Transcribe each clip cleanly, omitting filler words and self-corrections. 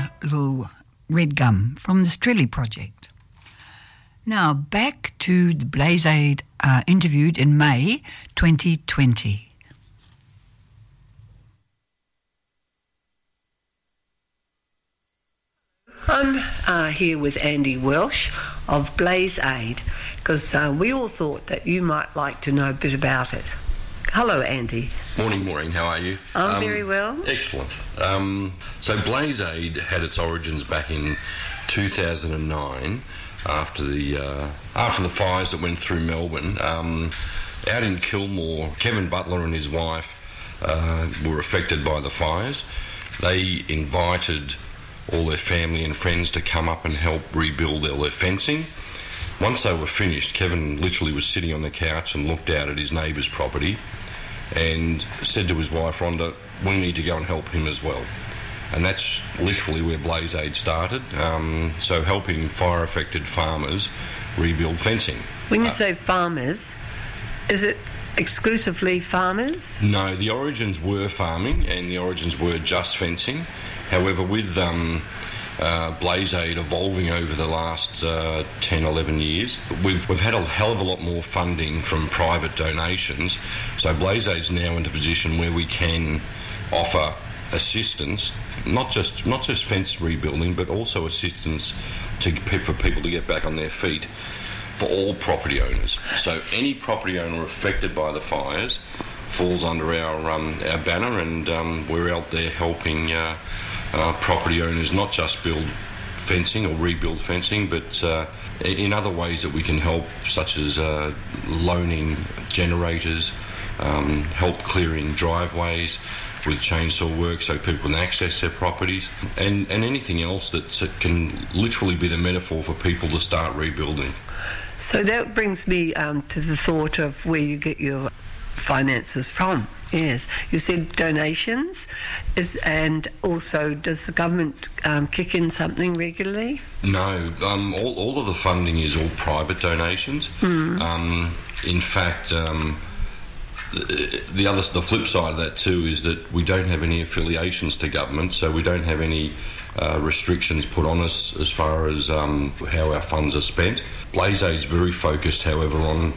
little red gum from the Strelly Project. Now, back to the Blaze Aid interviewed in May 2020. I'm here with Andy Welsh of Blaze Aid because we all thought that you might like to know a bit about it. Hello, Andy. Morning, Maureen. How are you? I'm very well. Excellent. So Blaze Aid had its origins back in 2009 after the fires that went through Melbourne. Out in Kilmore, Kevin Butler and his wife were affected by the fires. They invited all their family and friends to come up and help rebuild all their fencing. Once they were finished, Kevin literally was sitting on the couch and looked out at his neighbour's property and said to his wife, Rhonda, we need to go and help him as well. And that's literally where Blaze Aid started, so helping fire-affected farmers rebuild fencing. When you say farmers, is it exclusively farmers? No, the origins were farming and the origins were just fencing. However, with Blaze Aid evolving over the last 10, 11 years, we've had a hell of a lot more funding from private donations. So Blaze Aid's now in a position where we can offer assistance, not just fence rebuilding, but also assistance for people to get back on their feet for all property owners. So any property owner affected by the fires falls under our banner, and we're out there helping property owners not just build fencing or rebuild fencing, but in other ways that we can help, such as loaning generators, help clearing driveways with chainsaw work so people can access their properties, and anything else that can literally be the metaphor for people to start rebuilding. So that brings me to the thought of where you get your finances from. Yes, you said donations, and also does the government kick in something regularly? No, all of the funding is all private donations. In fact, the flip side of that too is that we don't have any affiliations to government, so we don't have any restrictions put on us as far as how our funds are spent. Blaze Aid is very focused, however, on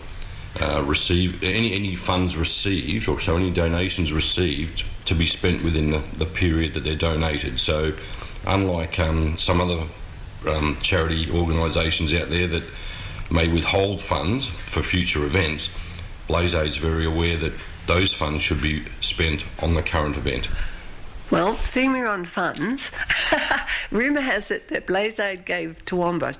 any funds received, or so any donations received, to be spent within the period that they're donated. So unlike some other charity organisations out there that may withhold funds for future events, Blaze Aid is very aware that those funds should be spent on the current event. Well, seeing we're on funds, rumour has it that Blaze Aid gave Toowoomba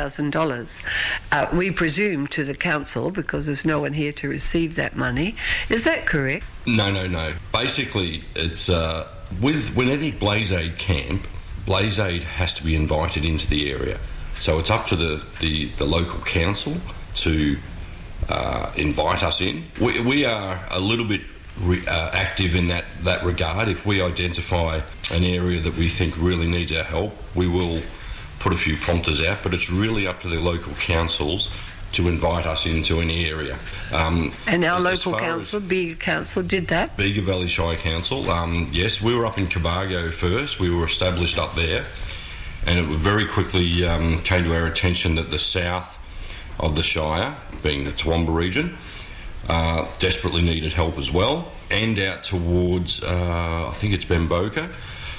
$10,000, we presume to the council, because there's no one here to receive that money. Is that correct? No. Basically, it's with any Blaze Aid camp, Blaze Aid has to be invited into the area. So it's up to the local council to invite us in. We are a little bit active in that regard. If we identify an area that we think really needs our help, we will put a few prompters out, but it's really up to the local councils to invite us into any area. And our local council, Bega Council, did that? Bega Valley Shire Council, yes, we were up in Cobargo first. We were established up there, and it very quickly came to our attention that the south of the Shire, being the Toowoomba region, desperately needed help as well, and out towards, I think it's Bamboka.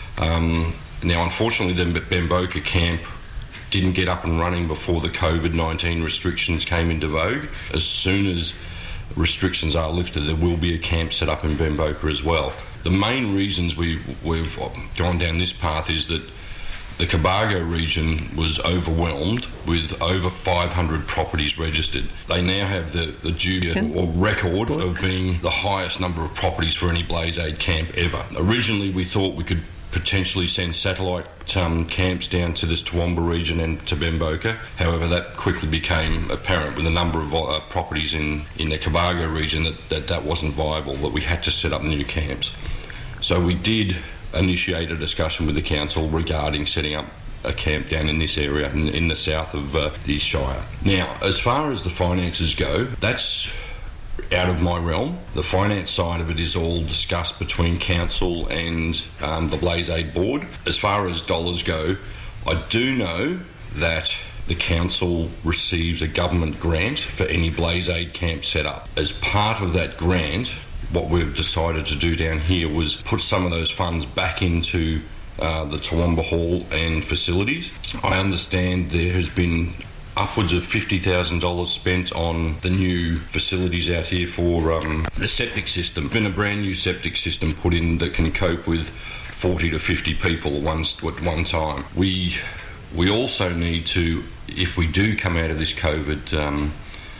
Now, unfortunately, the Bamboka camp didn't get up and running before the COVID-19 restrictions came into vogue. As soon as restrictions are lifted, there will be a camp set up in Bamboka as well. The main reasons we've gone down this path is that the Cobargo region was overwhelmed with over 500 properties registered. They now have the duty or record of being the highest number of properties for any Blaze Aid camp ever. Originally, we thought we could potentially send satellite camps down to this Toowoomba region and to Bamboka. However, that quickly became apparent with the number of properties in the Cobargo region that wasn't viable, that we had to set up new camps. So we did initiate a discussion with the council regarding setting up a camp down in this area in the south of the Shire. Now, as far as the finances go, that's out of my realm. The finance side of it is all discussed between council and the Blaze Aid board. As far as dollars go, I do know that the council receives a government grant for any Blaze Aid camp set up. As part of that grant, what we've decided to do down here was put some of those funds back into the Toowoomba Hall and facilities. I understand there has been upwards of $50,000 spent on the new facilities out here for the septic system. There's been a brand new septic system put in that can cope with 40 to 50 people at one time. We also need to, if we do come out of this COVID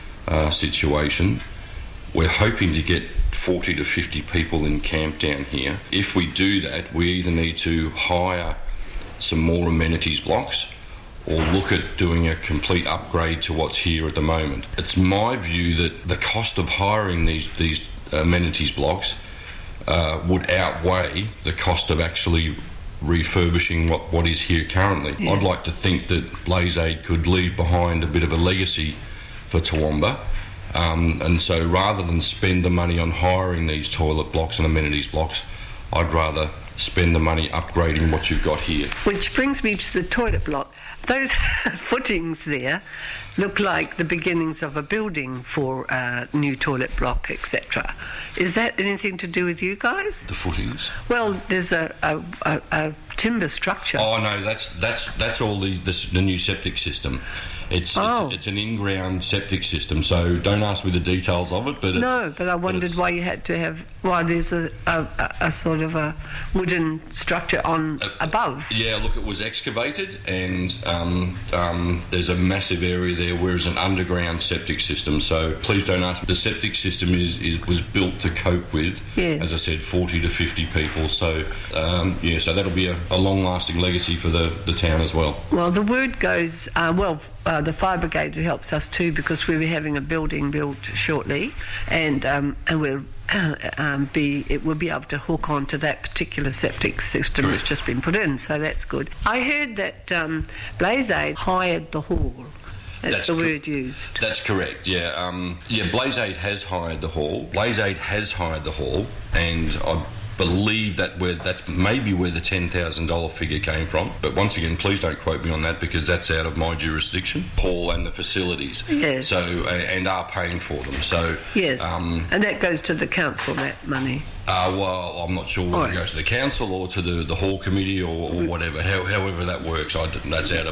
situation, we're hoping to get 40 to 50 people in camp down here. If we do that, we either need to hire some more amenities blocks or look at doing a complete upgrade to what's here at the moment. It's my view that the cost of hiring these amenities blocks would outweigh the cost of actually refurbishing what is here currently. Yeah. I'd like to think that Blaze Aid could leave behind a bit of a legacy for Toowoomba. And so rather than spend the money on hiring these toilet blocks and amenities blocks, I'd rather spend the money upgrading what you've got here. Which brings me to the toilet block. Those footings there look like the beginnings of a building for a new toilet block, etc. Is that anything to do with you guys? The footings? Well, there's a timber structure. Oh no, that's all the new septic system. It's an in-ground septic system, so don't ask me the details of it. But I wondered why you had to have. Why there's a sort of a wooden structure on above. Yeah, look, it was excavated, and there's a massive area there where it's an underground septic system. So please don't ask me. The septic system was built to cope with, as I said, 40 to 50 people. So so that'll be a long-lasting legacy for the town as well. Well, the word goes the fire brigade helps us too, because we'll be having a building built shortly, and we'll be able to hook onto that particular septic system that's just been put in, so that's good. I heard that Blaze Aid hired the hall. That's the word used. That's correct, yeah. Blaze Aid has hired the hall. Blaze Aid has hired the hall, and I believe that's maybe where the $10,000 figure came from. But once again, please don't quote me on that, because that's out of my jurisdiction. Hall and the facilities. Yes. So and are paying for them. So yes. And that goes to the council, that money. Well, I'm not sure whether it goes to the council or to the hall committee or whatever. However that works, that's out of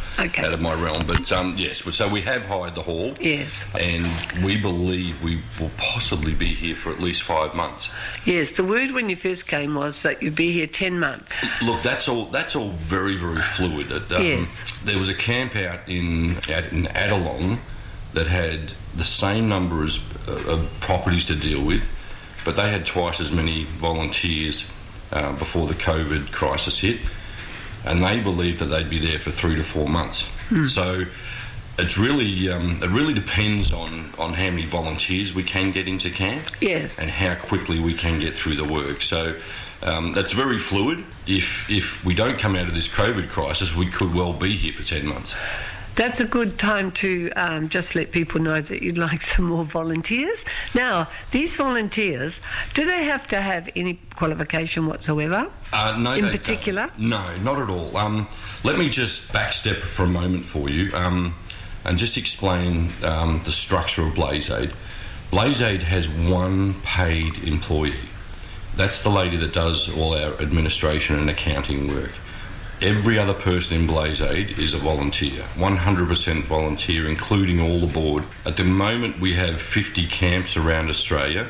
my realm. But yes, so we have hired the hall. Yes. And we believe we will possibly be here for at least 5 months. Yes. The word when you first came was that you'd be here 10 months. Look, that's all very, very fluid. Yes. There was a camp out in Adelong that had the same number of properties to deal with, but they had twice as many volunteers before the COVID crisis hit, and they believed that they'd be there for 3 to 4 months. So it's really it really depends on how many volunteers we can get into camp, yes, and how quickly we can get through the work. So that's very fluid. If we don't come out of this COVID crisis, we could well be here for 10 months. That's a good time to just let people know that you'd like some more volunteers. Now, these volunteers, do they have to have any qualification whatsoever? No, in particular? No, not at all. Let me just backstep for a moment for you and just explain the structure of Blaze Aid. Blaze Aid has one paid employee. That's the lady that does all our administration and accounting work. Every other person in Blaze Aid is a volunteer, 100% volunteer, including all the board. At the moment, we have 50 camps around Australia.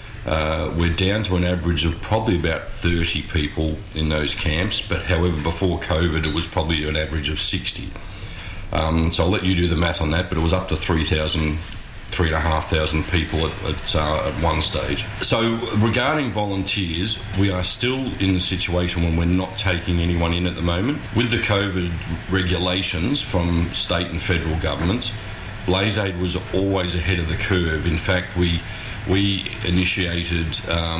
We're down to an average of probably about 30 people in those camps, but however, before COVID, it was probably an average of 60. So I'll let you do the math on that, but it was up to 3,500 people at one stage. So regarding volunteers, we are still in the situation when we're not taking anyone in at the moment. With the COVID regulations from state and federal governments, Blaze Aid was always ahead of the curve. In fact, we initiated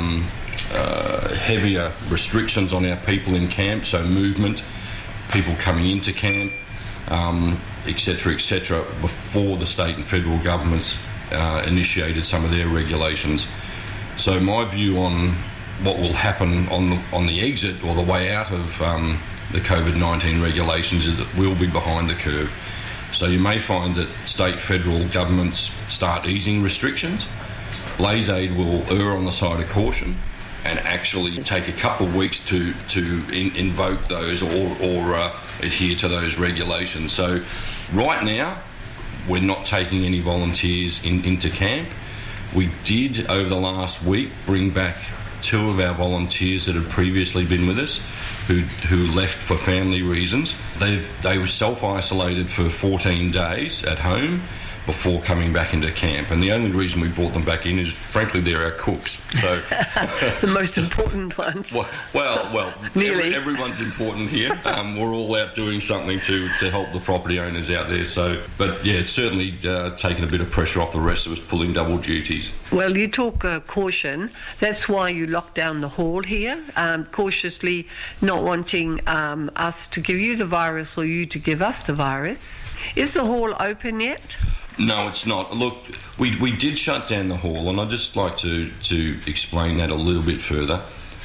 heavier restrictions on our people in camp, so movement, people coming into camp, etc., before the state and federal governments initiated some of their regulations. So my view on what will happen on the exit or the way out of the COVID-19 regulations is that we'll be behind the curve. So you may find that state, federal governments start easing restrictions. BlazeAid will err on the side of caution and actually take a couple of weeks to invoke those or adhere to those regulations. So right now, we're not taking any volunteers into camp. We did, over the last week, bring back 2 of our volunteers that had previously been with us who left for family reasons. They were self-isolated for 14 days at home before coming back into camp, and the only reason we brought them back in is, frankly, they're our cooks. So the most important ones. Well, nearly. Everyone's important here. We're all out doing something to help the property owners out there. So, but yeah, it's certainly taken a bit of pressure off the rest of us pulling double duties. Well, you talk caution. That's why you locked down the hall here, cautiously not wanting us to give you the virus or you to give us the virus. Is the hall open yet? No, it's not. Look, we did shut down the hall, and I'd just like to explain that a little bit further.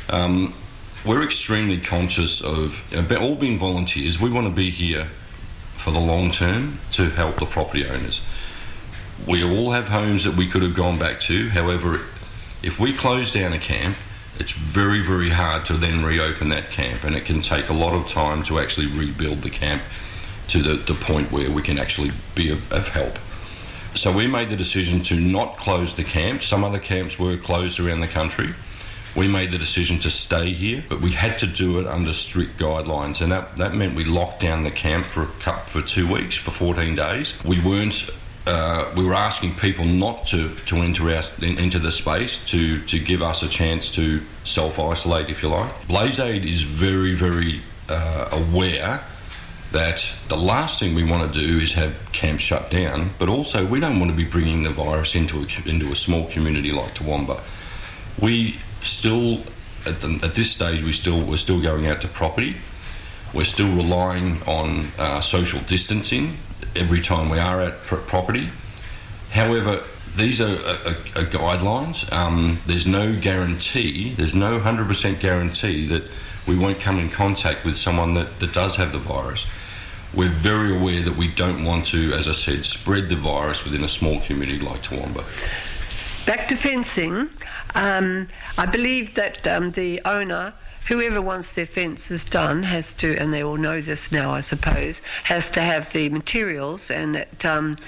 We're extremely conscious of, all being volunteers, we want to be here for the long term to help the property owners. We all have homes that we could have gone back to. However, if we close down a camp, it's very, very hard to then reopen that camp, and it can take a lot of time to actually rebuild the camp to the point where we can actually be of help. So we made the decision to not close the camp. Some other camps were closed around the country. We made the decision to stay here, but we had to do it under strict guidelines, and that meant we locked down the camp for 2 weeks, for 14 days. We were asking people not to enter into the space to give us a chance to self-isolate, if you like. BlazeAid is very, very aware that the last thing we want to do is have camps shut down, but also we don't want to be bringing the virus into a small community like Toowoomba. We still, at this stage, we're still going out to property. We're still relying on social distancing every time we are at property. However, these are guidelines. There's no guarantee, there's no 100% guarantee that we won't come in contact with someone that does have the virus. We're very aware that we don't want to, as I said, spread the virus within a small community like Toowoomba. Back to fencing, I believe that the owner, whoever wants their fences done, has to, and they all know this now, I suppose, has to have the materials, and that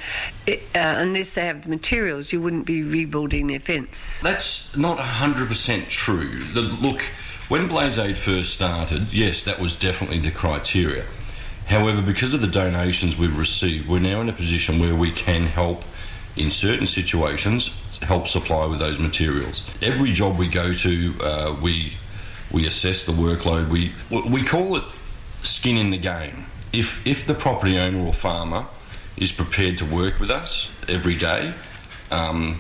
unless they have the materials, you wouldn't be rebuilding their fence. That's not 100% true. Look, when BlazeAid first started, yes, that was definitely the criteria. However, because of the donations we've received, we're now in a position where we can help, in certain situations, help supply with those materials. Every job we go to, we assess the workload. We call it skin in the game. If the property owner or farmer is prepared to work with us every day, and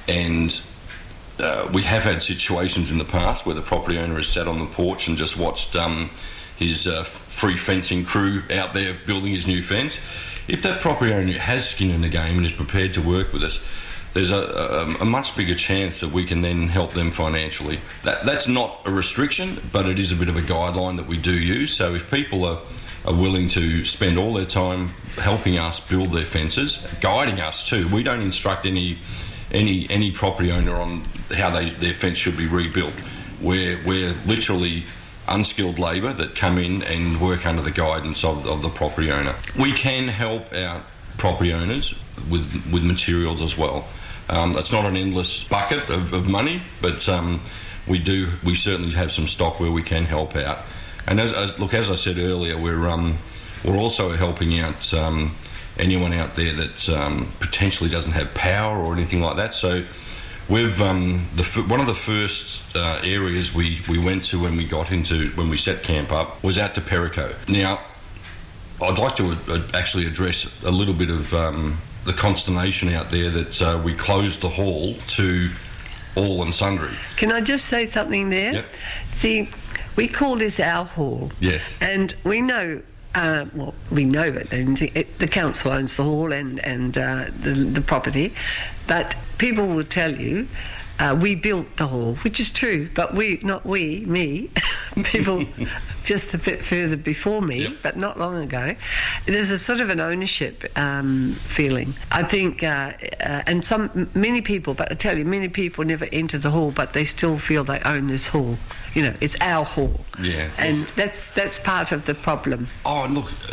we have had situations in the past where the property owner has sat on the porch and just watched his free fencing crew out there building his new fence. If that property owner has skin in the game and is prepared to work with us, there's a much bigger chance that we can then help them financially. That's not a restriction, but it is a bit of a guideline that we do use. So if people are willing to spend all their time helping us build their fences, guiding us too, we don't instruct any property owner on how their fence should be rebuilt. We're literally unskilled labour that come in and work under the guidance of the property owner. We can help our property owners with materials as well. It's not an endless bucket of money, but we certainly have some stock where we can help out. And as I said earlier, we're also helping out anyone out there that potentially doesn't have power or anything like that. So we've one of the first areas we went to when we set camp up was out to Perico. Now, I'd like to actually address a little bit of the consternation out there that we closed the hall to all and sundry. Can I just say something there? Yep. See, we call this our hall. Yes. And we know Well, we know it, and the council owns the hall and the property, but people will tell you we built the hall, which is true, but me, people just a bit further before me, yep. but not long ago. There's a sort of an ownership feeling. I think, and many people, but I tell you, many people never enter the hall, but they still feel they own this hall. You know, it's our hall. Yeah. And that's part of the problem. Oh, and look,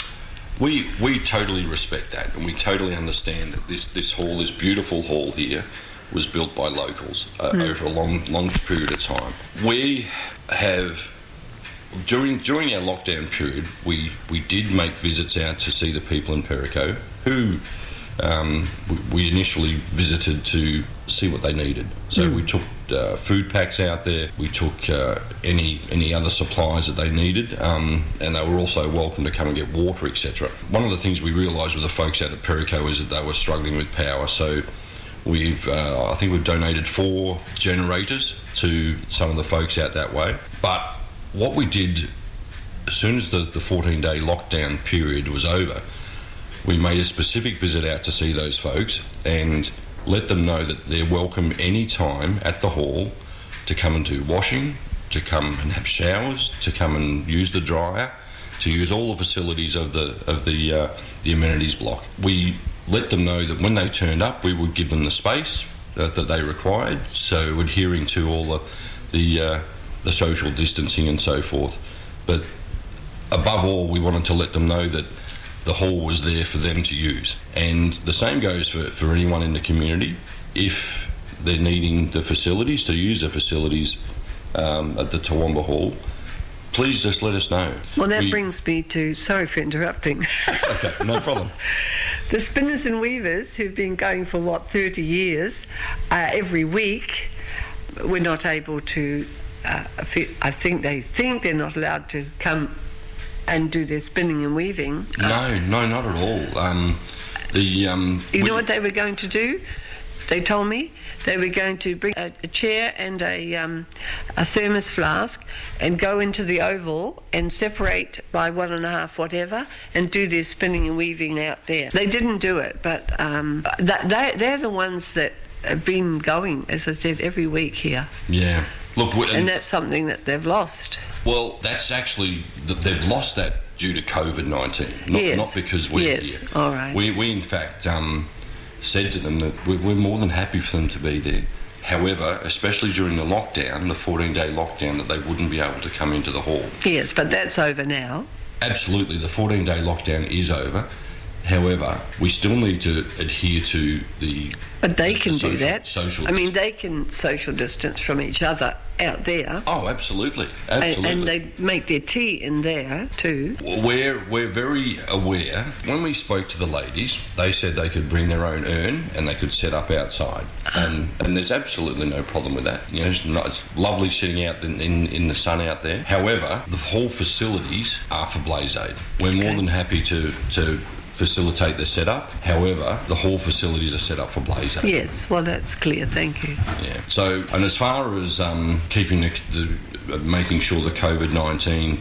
we totally respect that, and we totally understand that this hall, this beautiful hall here, was built by locals over a long period of time. We have, during our lockdown period, we did make visits out to see the people in Perico who we initially visited to see what they needed. So we took food packs out there, we took any other supplies that they needed, and they were also welcome to come and get water, etc. One of the things we realised with the folks out at Perico is that they were struggling with power, so I think we've donated 4 generators to some of the folks out that way. But what we did, as soon as the 14-day lockdown period was over, we made a specific visit out to see those folks and let them know that they're welcome any time at the hall to come and do washing, to come and have showers, to come and use the dryer, to use all the facilities of the amenities block. We let them know that when they turned up, we would give them the space that they required, so adhering to all the social distancing and so forth. But above all, we wanted to let them know that the hall was there for them to use. And the same goes for anyone in the community. If they're needing the facilities, to use the facilities at the Toowoomba Hall, please just let us know. Well, that brings me to, sorry for interrupting. That's okay, no problem. The spinners and weavers who've been going for 30 years, every week, we're not able to, I think they think they're not allowed to come and do their spinning and weaving. No, not at all. You know what they were going to do? They told me they were going to bring a chair and a thermos flask and go into the oval and separate by 1.5 whatever and do their spinning and weaving out there. They didn't do it, but they're the ones that have been going, as I said, every week here. Yeah. Look, and that's something that they've lost. Well, that's actually, they've lost that due to COVID-19, not because we're here. All right. We in fact said to them that we're more than happy for them to be there. However, especially during the lockdown, the 14-day lockdown, that they wouldn't be able to come into the hall. Yes, but that's over now. Absolutely, the 14-day lockdown is over. However, we still need to adhere to the... But they can do that. Social I mean, they can social distance from each other out there. Oh, absolutely. And they make their tea in there too. We're very aware. When we spoke to the ladies, they said they could bring their own urn and they could set up outside. And there's absolutely no problem with that. You know, it's lovely sitting out in the sun out there. However, the whole facilities are for Blaze Aid. We're more than happy to facilitate the setup. However, the hall facilities are set up for Blaze Aid. Yes, well, that's clear. Thank you. Yeah. So, and as far as keeping making sure the COVID-19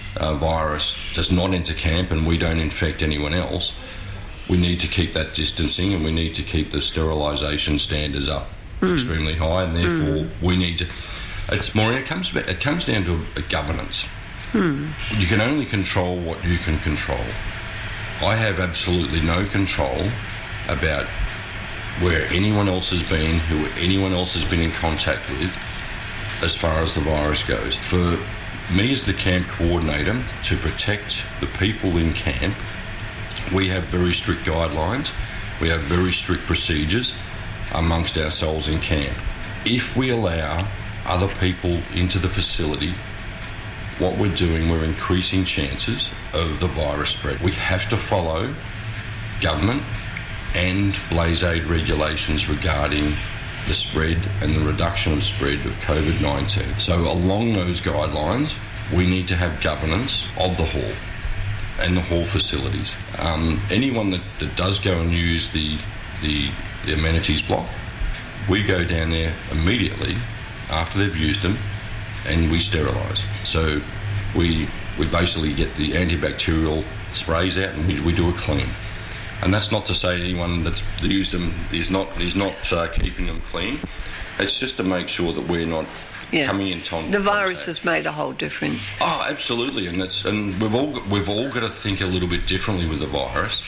virus does not enter camp and we don't infect anyone else, we need to keep that distancing and we need to keep the sterilisation standards up extremely high, and therefore we need to. Maureen, it comes down to a governance. You can only control what you can control. I have absolutely no control about where anyone else has been, who anyone else has been in contact with, as far as the virus goes. For me as the camp coordinator, to protect the people in camp, we have very strict guidelines, we have very strict procedures amongst ourselves in camp. If we allow other people into the facility, what we're doing, we're increasing chances of the virus spread. We have to follow government and Blaze Aid regulations regarding the spread and the reduction of spread of COVID-19. So along those guidelines, we need to have governance of the hall and the hall facilities. Anyone that does go and use the amenities block, we go down there immediately after they've used them and we sterilise. So we we basically get the antibacterial sprays out and we do a clean. And that's not to say anyone that's used them is not keeping them clean. It's just to make sure that we're not coming in contact. The virus has made a whole difference. Oh, absolutely, and we've all got to think a little bit differently with the virus.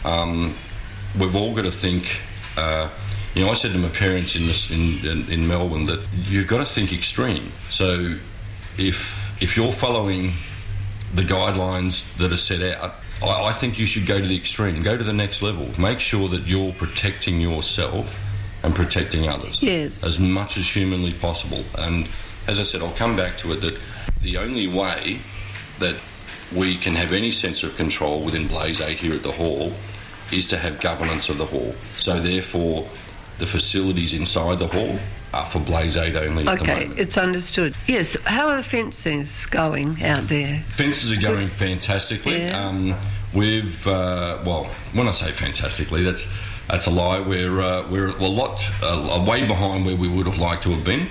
We've all got to think. I said to my parents in Melbourne that you've got to think extreme. So if you're following the guidelines that are set out, I think you should go to the extreme, go to the next level. Make sure that you're protecting yourself and protecting others as much as humanly possible. And as I said, I'll come back to it, that the only way that we can have any sense of control within Blaze 8 here at the hall is to have governance of the hall. So therefore, the facilities inside the hall are for Blaze 8 only at the moment. Okay, it's understood. Yes, how are the fences going out there? Fences are going fantastically. Yeah. When I say fantastically, that's a lie. We're a lot way behind where we would have liked to have been.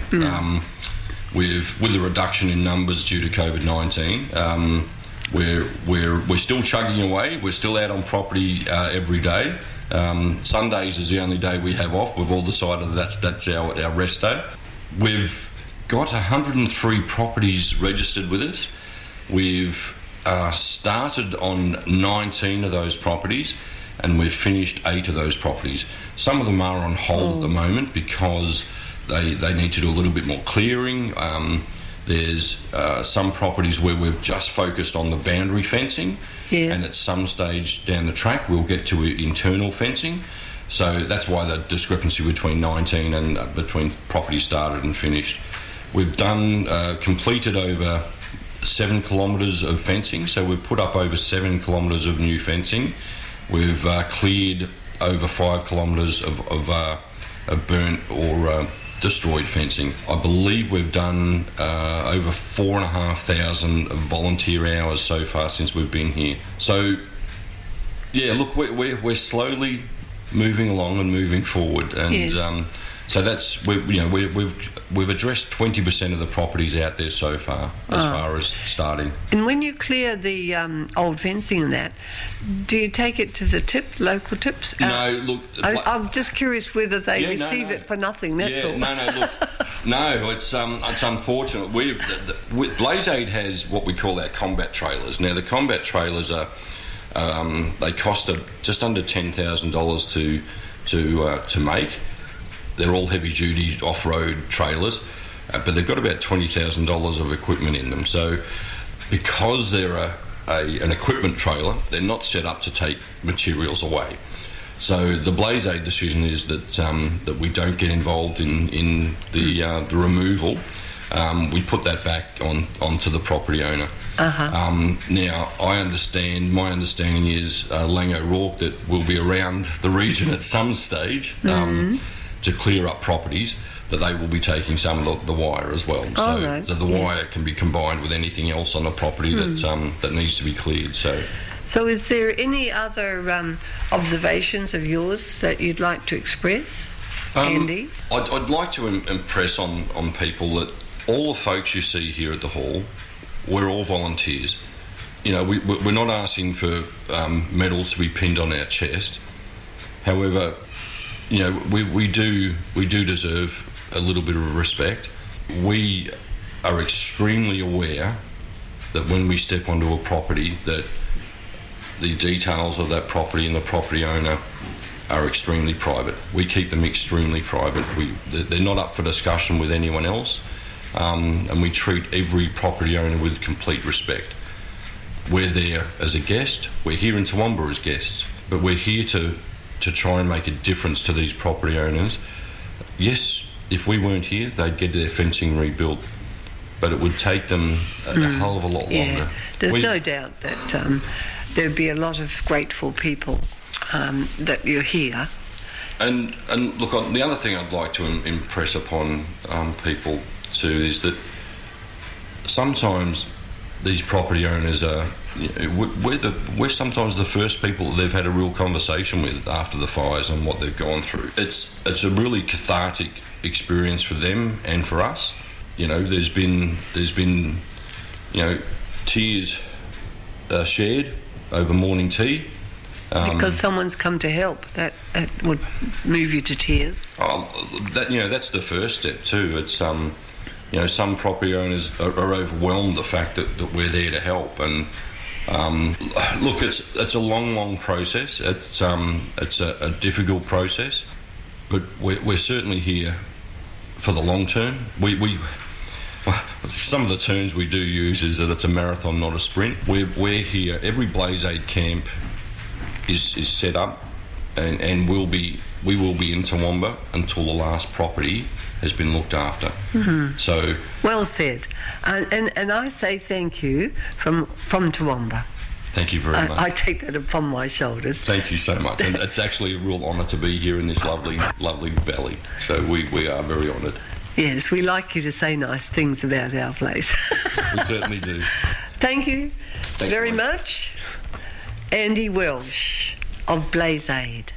With the reduction in numbers due to COVID-19, we're still chugging away. We're still out on property every day. Sundays is the only day we have off. We've all decided that's our rest day. We've got 103 properties registered with us. We've started on 19 of those properties, and we've finished 8 of those properties. Some of them are on hold at the moment because they need to do a little bit more clearing. There's some properties where we've just focused on the boundary fencing, and at some stage down the track we'll get to internal fencing. So that's why the discrepancy between 19 and between property started and finished. We've completed over 7 kilometres of fencing, so we've put up over 7 kilometres of new fencing. We've cleared over 5 kilometres of burnt or destroyed fencing. I believe we've done over 4,500 volunteer hours so far since we've been here. So, yeah, look, we're slowly moving along and moving forward, and so that's we've addressed 20% of the properties out there so far as far as starting. And when you clear the old fencing and that, do you take it to the local tips? No, look, I'm just curious whether they receive it for nothing. That's all. Look, no, it's unfortunate. Blaze 8 has what we call our combat trailers. Now the combat trailers are they cost just under $10,000 to make. They're all heavy-duty off-road trailers, but they've got about $20,000 of equipment in them. So because they're an equipment trailer, they're not set up to take materials away. So the Blaze 8 decision is that we don't get involved in the removal. We put that back onto the property owner. Now, my understanding is Lang O'Rourke that will be around the region at some stage to clear up properties, that they will be taking some of the wire as well. So the wire can be combined with anything else on the property that needs to be cleared. So is there any other observations of yours that you'd like to express, Andy? I'd like to impress on people that all the folks you see here at the hall, we're all volunteers. We're not asking for medals to be pinned on our chest. However, we do deserve a little bit of respect. We are extremely aware that when we step onto a property, that the details of that property and the property owner are extremely private. We keep them extremely private. They're not up for discussion with anyone else, and we treat every property owner with complete respect. We're there as a guest. We're here in Toowoomba as guests, but we're here to try and make a difference to these property owners. Yes, if we weren't here, they'd get their fencing rebuilt, but it would take them a hell of a lot longer. There's no doubt that there'd be a lot of grateful people that you're here. And look, the other thing I'd like to impress upon people too is that sometimes these property owners are, we're sometimes the first people that they've had a real conversation with after the fires and what they've gone through. It's a really cathartic experience for them and for us. There's been tears tears shared over morning tea. Because someone's come to help, that would move you to tears. That's the first step too. It's some property owners are overwhelmed the fact that we're there to help, and look, it's a long process. It's a difficult process, but we're certainly here for the long term. Some of the terms we do use is that it's a marathon, not a sprint. We're here. Every Blaze Aid camp is set up, and we will be in Toowoomba until the last property has been looked after. Mm-hmm. So well said, and I say thank you from Toowoomba. Thank you very much. I take that upon my shoulders. Thank you so much, and it's actually a real honour to be here in this lovely valley. So we are very honoured. Yes, we like you to say nice things about our place. We certainly do. Thank you very much. Andy Welsh of Blaze Aid.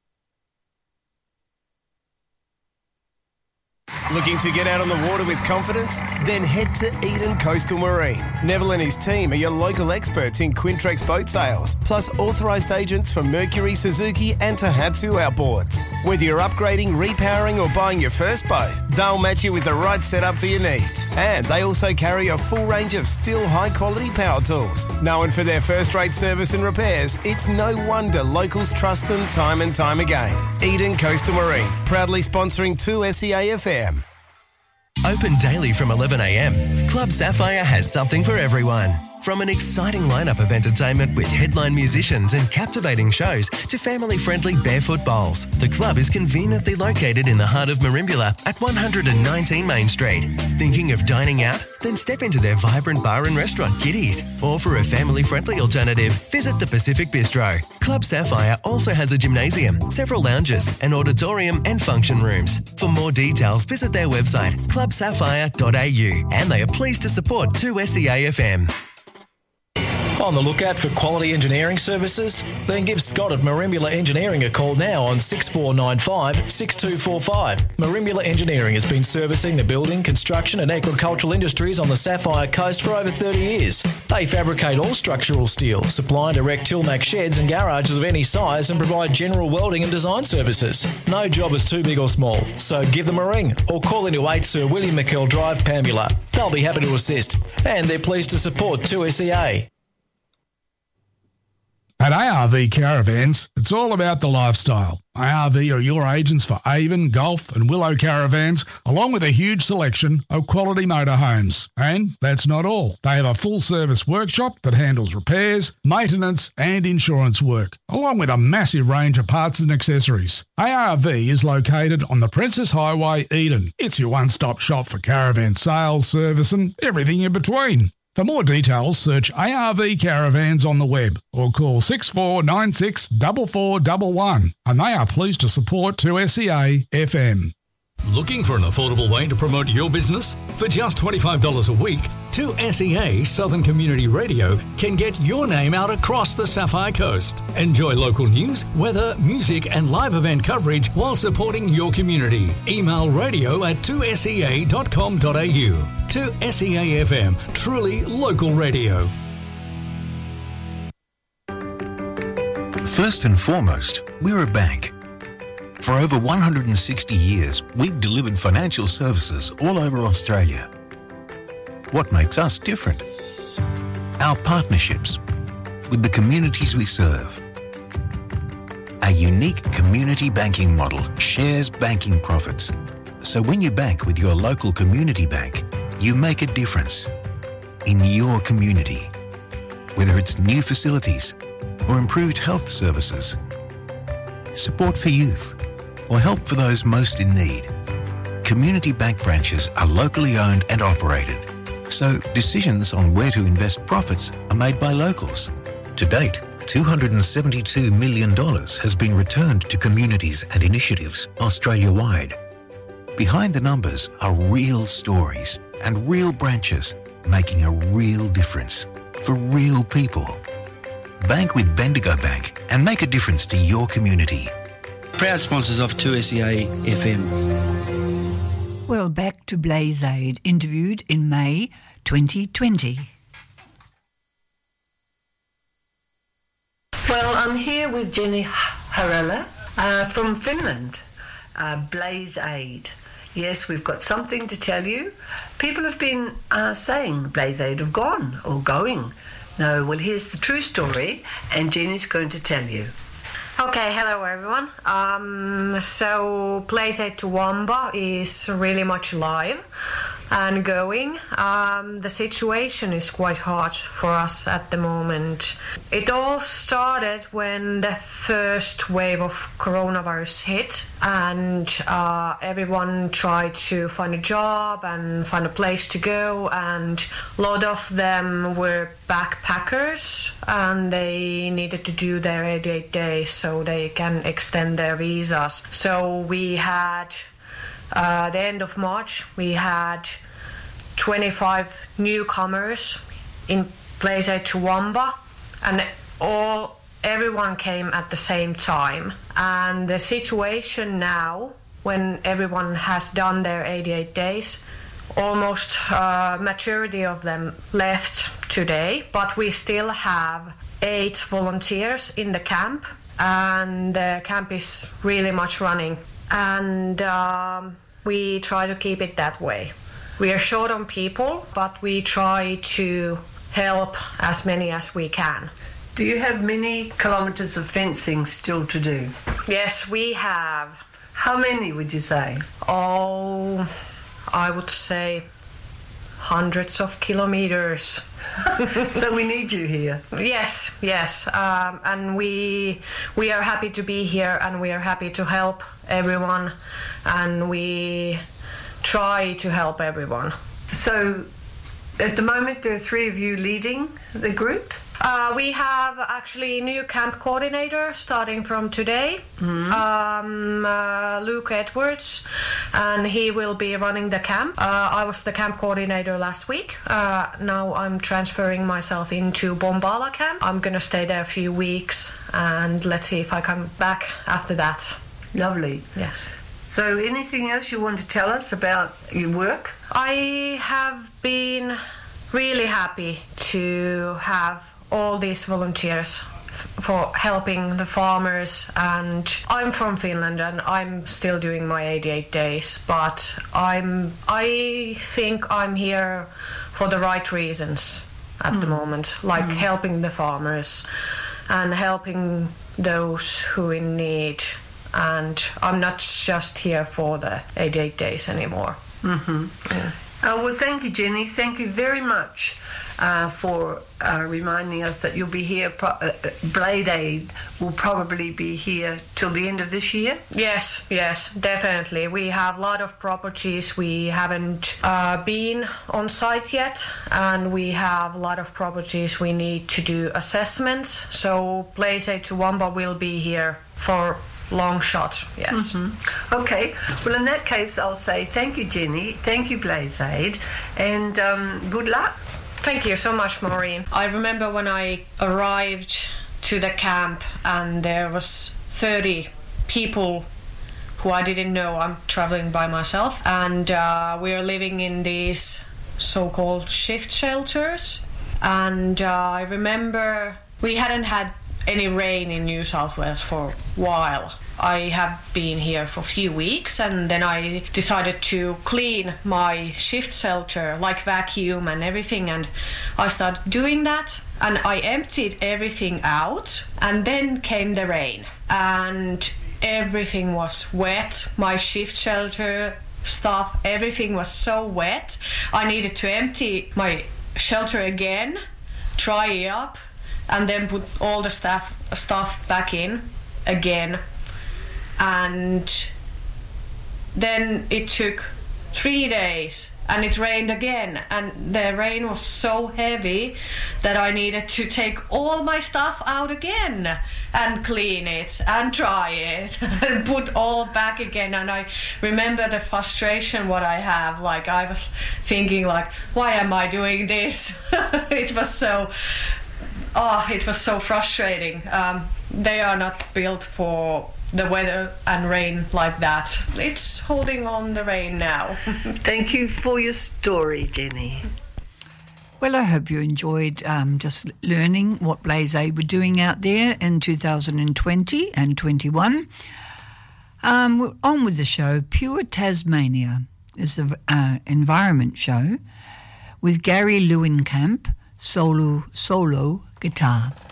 Looking to get out on the water with confidence? Then head to Eden Coastal Marine. Neville and his team are your local experts in Quintrex boat sales, plus authorised agents for Mercury, Suzuki and Tohatsu outboards. Whether you're upgrading, repowering or buying your first boat, they'll match you with the right setup for your needs. And they also carry a full range of still high-quality power tools. Known for their first-rate service and repairs, it's no wonder locals trust them time and time again. Eden Coastal Marine, proudly sponsoring 2SEA FM. Open daily from 11 a.m, Club Sapphire has something for everyone. From an exciting lineup of entertainment with headline musicians and captivating shows to family-friendly barefoot bowls, the club is conveniently located in the heart of Merimbula at 119 Main Street. Thinking of dining out? Then step into their vibrant bar and restaurant, Kitties. Or for a family-friendly alternative, visit the Pacific Bistro. Club Sapphire also has a gymnasium, several lounges, an auditorium and function rooms. For more details, visit their website, clubsapphire.au, and they are pleased to support 2SEA FM. On the lookout for quality engineering services? Then give Scott at Merimbula Engineering a call now on 6495 6245. Merimbula Engineering has been servicing the building, construction and agricultural industries on the Sapphire Coast for over 30 years. They fabricate all structural steel, supply and erect Tilmac sheds and garages of any size and provide general welding and design services. No job is too big or small, so give them a ring or call into 8 Sir William McKell Drive, Pambula. They'll be happy to assist, and they're pleased to support 2SEA. At ARV Caravans, it's all about the lifestyle. ARV are your agents for Avon, Gulf and Willow caravans, along with a huge selection of quality motorhomes. And that's not all. They have a full-service workshop that handles repairs, maintenance and insurance work, along with a massive range of parts and accessories. ARV is located on the Princess Highway, Eden. It's your one-stop shop for caravan sales, service and everything in between. For more details, search ARV Caravans on the web or call 6496 4411, and they are pleased to support 2SEA FM. Looking for an affordable way to promote your business? For just $25 a week, 2SEA Southern Community Radio can get your name out across the Sapphire Coast. Enjoy local news, weather, music and live event coverage while supporting your community. Email radio@2sea.com.au. 2SEA FM, truly local radio. First and foremost, we're a bank. For over 160 years, we've delivered financial services all over Australia. What makes us different? Our partnerships with the communities we serve. Our unique community banking model shares banking profits. So when you bank with your local community bank, you make a difference in your community. Whether it's new facilities or improved health services, support for youth, or help for those most in need. Community bank branches are locally owned and operated, so decisions on where to invest profits are made by locals. To date, $272 million has been returned to communities and initiatives Australia-wide. Behind the numbers are real stories and real branches making a real difference for real people. Bank with Bendigo Bank and make a difference to your community. Proud sponsors of 2SEA FM. Well, back to Blaze Aid, interviewed in May 2020. Well, I'm here with Jenny Harala from Finland, Blaze Aid. Yes, we've got something to tell you. People have been saying Blaze Aid have gone or going. No, well, here's the true story, and Jenny's going to tell you. Okay, hello everyone. So Blaze Aid Toowoomba is really much alive and going. The situation is quite hard for us at the moment. It all started when the first wave of coronavirus hit, and everyone tried to find a job and find a place to go, and a lot of them were backpackers and they needed to do their 88 days so they can extend their visas. So we had the end of March, we had 25 newcomers in Blaze Aid Toowoomba, and everyone came at the same time. And the situation now, when everyone has done their 88 days, almost majority of them left today, but we still have 8 volunteers in the camp, and the camp is really much running, and we try to keep it that way. We are short on people, but we try to help as many as we can. Do you have many kilometres of fencing still to do? Yes, we have. How many would you say? Oh, I would say hundreds of kilometers. So we need you here. Yes. And we are happy to be here, and we are happy to help everyone, and we try to help everyone. So at the moment there are 3 of you leading the group? We have actually a new camp coordinator starting from today, Luke Edwards, and he will be running the camp. I was the camp coordinator last week. Now I'm transferring myself into Bombala camp. I'm going to stay there a few weeks, and let's see if I come back after that. Lovely. Yes. So anything else you want to tell us about your work? I have been really happy to have all these volunteers for helping the farmers, and I'm from Finland and I'm still doing my 88 days, but I think I'm here for the right reasons at the moment, like helping the farmers and helping those who in need, and I'm not just here for the 88 days anymore. Yeah. Well, thank you, Jenny. Thank you very much for reminding us that you'll be here. Blaze Aid will probably be here till the end of this year? Yes, definitely. We have a lot of properties we haven't been on site yet, and we have a lot of properties we need to do assessments. So Blaze Aid Toowoomba will be here for long shot, yes. Okay, well in that case I'll say thank you, Jenny, thank you, Blaze Aid, and good luck. Thank you so much, Maureen. I remember when I arrived to the camp and there was 30 people who I didn't know. I'm traveling by myself, and we are living in these so-called shift shelters, and I remember we hadn't had any rain in New South Wales for a while. I have been here for a few weeks, and then I decided to clean my shift shelter, like vacuum and everything, and I started doing that, and I emptied everything out, and then came the rain and everything was wet. My shift shelter stuff, everything was so wet. I needed to empty my shelter again, dry it up, and then put all the stuff back in again. And then it took 3 days, and it rained again, and the rain was so heavy that I needed to take all my stuff out again and clean it and dry it and put all back again. And I remember the frustration what I have, like I was thinking like, why am I doing this? It was so frustrating. They are not built for the weather and rain like that. It's holding on the rain now. Thank you for your story, Jenny. Well, I hope you enjoyed just learning what Blaze Aid were doing out there in 2020 and 21. We're on with the show. Pure Tasmania is the environment show with Gary Lewinkamp, solo guitar.